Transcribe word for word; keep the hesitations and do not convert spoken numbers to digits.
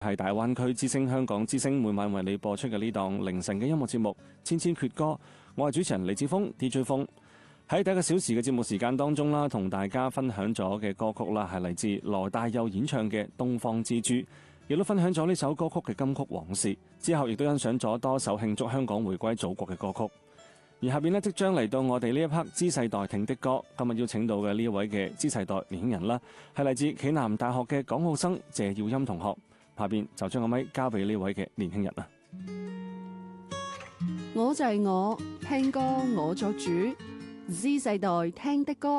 係大灣區之聲香港之聲每晚為你播出嘅呢檔凌晨嘅音樂節目《千千闕歌》，我係主持人李志峰 D J 峰。喺第一個小時嘅節目時間當中啦，同大家分享咗嘅歌曲啦，係嚟自羅大佑演唱嘅《東方之珠》，亦都分享咗呢首歌曲嘅金曲往事。之後亦都欣賞咗多首慶祝香港回歸祖國嘅歌曲。而下邊呢，即將嚟到我哋呢一 part 知世代聽的歌，今日邀請到嘅呢一位嘅知世代年輕人啦，係嚟自暨南大學嘅港澳生謝耀音同學。下邊就將個咪交俾呢位嘅年輕人啦。 我就係我，聽歌我作主，Z 世代聽的歌。